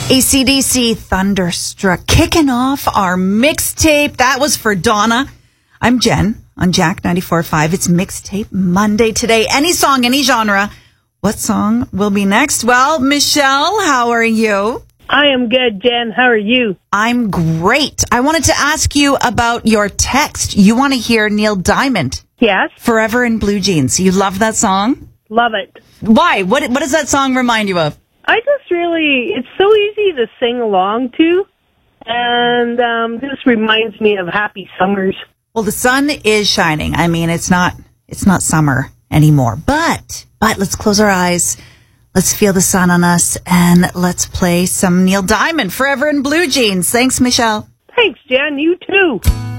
AC/DC Thunderstruck, kicking off our mixtape. That was for Donna. I'm Jen on Jack 94.5. It's Mixtape Monday today. Any song, any genre. What song will be next? Well, Michelle, how are you? I am good, Jen. How are you? I'm great. I wanted to ask you about your text. You want to hear Neil Diamond. Yes. Forever in Blue Jeans. You love that song? Love it. Why? What does that song remind you of? It's so easy to sing along to, and this reminds me of happy summers. Well, the sun is shining. I mean, it's not summer anymore, but let's close our eyes. Let's feel the sun on us, and let's play some Neil Diamond, Forever in Blue Jeans. Thanks, Michelle. Thanks, Jen. You too.